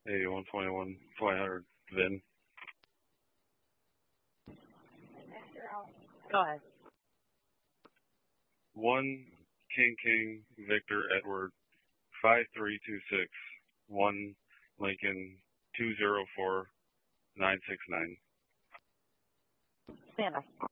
a 121 500 VIN. Go ahead. 1 King Victor Edward 5326 1 Lincoln 204969. Stand by.